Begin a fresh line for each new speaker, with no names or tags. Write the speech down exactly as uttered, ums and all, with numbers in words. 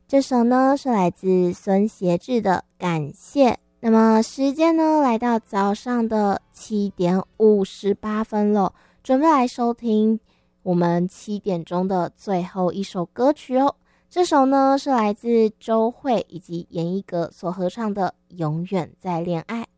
这首呢是来自孙协志的《感谢》。那么时间呢来到早上的七点五十八分了，准备来收听我们七点钟的最后一首歌曲哦。这首呢是来自周蕙以及严艺格所合唱的《永远在恋爱》。